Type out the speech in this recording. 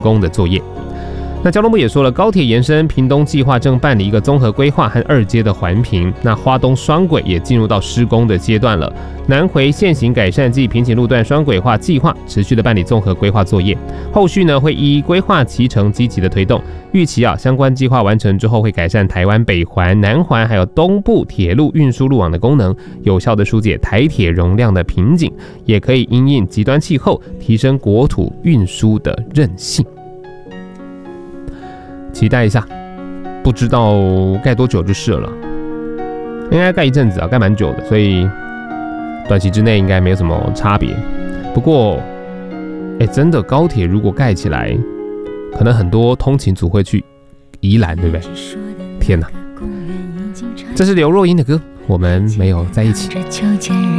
工的作业。那交通部也说了，高铁延伸屏东计划正办理一个综合规划和2阶的环评。那花东双轨也进入到施工的阶段了。南回现行改善暨平行路段双轨化计划持续的办理综合规划作业，后续呢会依规划期程积极的推动。预期相关计划完成之后，会改善台湾北环、南环还有东部铁路运输路网的功能，有效的疏解台铁容量的瓶颈，也可以因应极端气候，提升国土运输的韧性。期待一下，不知道盖多久就是了，应该盖一阵子盖蛮久的，所以短期之内应该没有什么差别。不过，真的高铁如果盖起来，可能很多通勤族会去宜兰，对不对？天哪！这是刘若英的歌，我们没有在一起。